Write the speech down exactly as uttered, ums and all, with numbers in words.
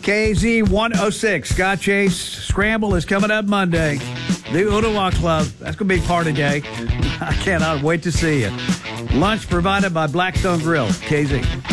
K Z one oh six. Scott Chase Scramble is coming up Monday. The Ottawa Club. That's going to be a party day. I cannot wait to see you. Lunch provided by Blackstone Grill. K Z.